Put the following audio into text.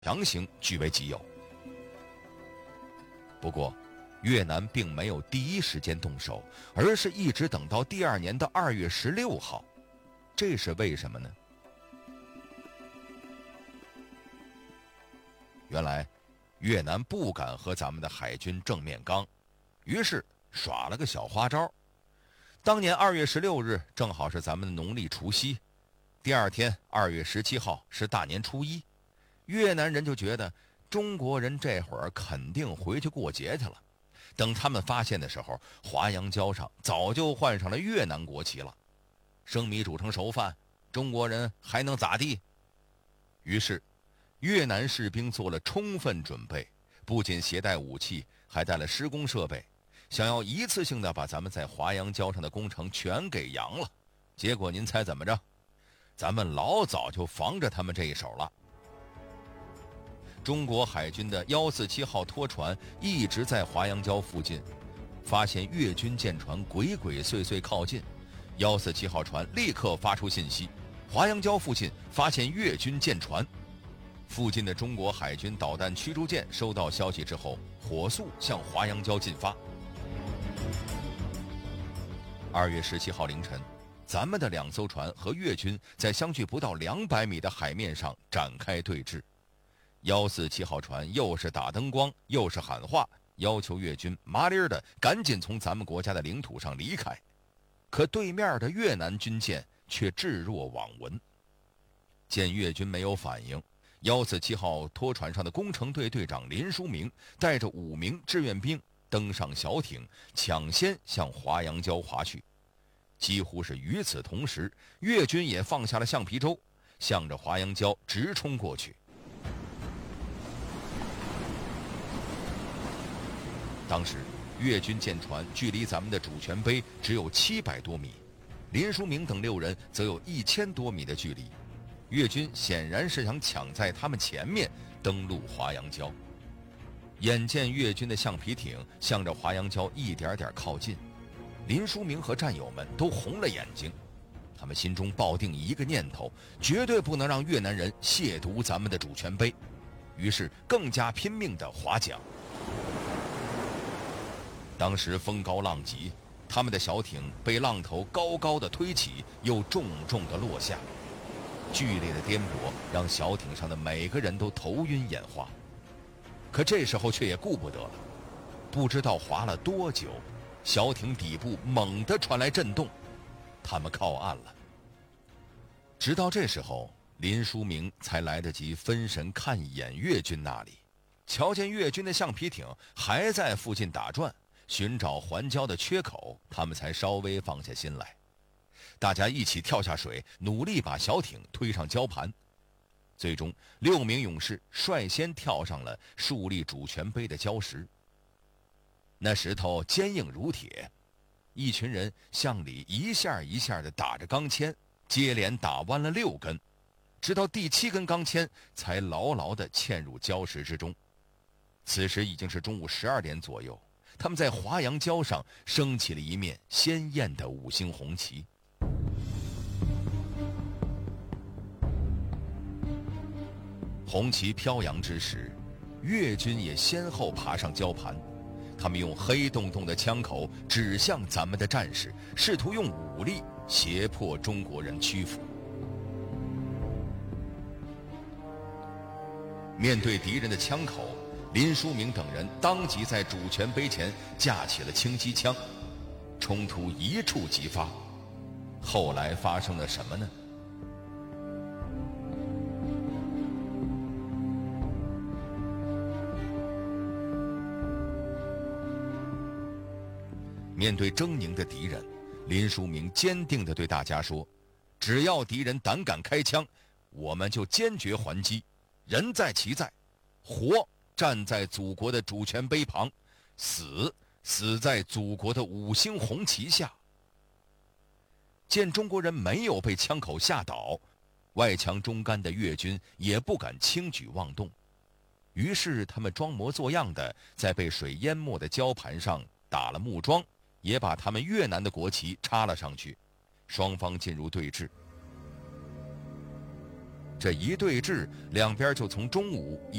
强行据为己有。不过，越南并没有第一时间动手，而是一直等到第二年的2月16号。这是为什么呢？原来，越南不敢和咱们的海军正面刚，于是耍了个小花招。当年2月16日正好是咱们的农历除夕，第二天2月17号是大年初一，越南人就觉得中国人这会儿肯定回去过节去了。等他们发现的时候，华阳礁上早就换上了越南国旗了。生米煮成熟饭，中国人还能咋地？于是，越南士兵做了充分准备，不仅携带武器，还带了施工设备，想要一次性的把咱们在华阳礁上的工程全给扬了。结果您猜怎么着？咱们老早就防着他们这一手了。中国海军的147号拖船一直在华阳礁附近，发现越军舰船鬼鬼祟祟靠近，147号船立刻发出信息：华阳礁附近发现越军舰船。附近的中国海军导弹驱逐舰收到消息之后，火速向华阳礁进发。2月17号凌晨，咱们的2艘船和越军在相距不到200米的海面上展开对峙。147号船又是打灯光，又是喊话，要求越军麻利儿的赶紧从咱们国家的领土上离开。可对面的越南军舰却置若罔闻。见越军没有反应，147号拖船上的工程队队长林书明带着5名志愿兵登上小艇，抢先向华阳礁划去。几乎是与此同时，越军也放下了橡皮舟，向着华阳礁直冲过去。当时越军舰船距离咱们的主权碑只有700多米，林书明等6人则有1000多米的距离。越军显然是想抢在他们前面登陆华阳礁。眼见越军的橡皮艇向着华阳礁一点点靠近，林书明和战友们都红了眼睛。他们心中抱定一个念头，绝对不能让越南人亵渎咱们的主权碑，于是更加拼命地划桨。当时风高浪急，他们的小艇被浪头高高的推起，又重重的落下。剧烈的颠簸让小艇上的每个人都头晕眼花。可这时候却也顾不得了，不知道划了多久，小艇底部猛地传来震动，他们靠岸了。直到这时候，林书明才来得及分神看一眼越军那里，瞧见越军的橡皮艇还在附近打转，寻找环礁的缺口，他们才稍微放下心来。大家一起跳下水，努力把小艇推上礁盘。最终6名勇士率先跳上了树立主权碑的礁石。那石头坚硬如铁，一群人向里一下一下地打着钢钎，接连打弯了6根，直到第7根钢钎才牢牢地嵌入礁石之中。此时已经是中午12点左右，他们在华阳礁上升起了一面鲜艳的5星红旗。红旗飘扬之时，越军也先后爬上礁盘，他们用黑洞洞的枪口指向咱们的战士，试图用武力胁迫中国人屈服。面对敌人的枪口，林书明等人当即在主权碑前架起了轻机枪，冲突一触即发。后来发生了什么呢？面对狰狞的敌人，林书明坚定地对大家说：只要敌人胆敢开枪，我们就坚决还击，人在其在，活站在祖国的主权碑旁，死在祖国的5星红旗下。见中国人没有被枪口吓倒，外强中干的越军也不敢轻举妄动，于是他们装模作样的在被水淹没的礁盘上打了木桩，也把他们越南的国旗插了上去，双方进入对峙。 这一对峙，两边就从中午